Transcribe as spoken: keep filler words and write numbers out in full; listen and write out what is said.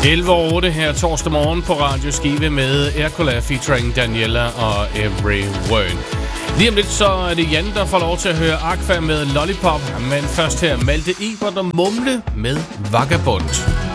elleve og otte her torsdag morgen på Radio Skive med Ercola featuring Daniela og Every Word. Lige om lidt så er det Jan, der får lov til at høre Aqua med Lollipop, men først her Malte Ebert og Mumle med Vagabond.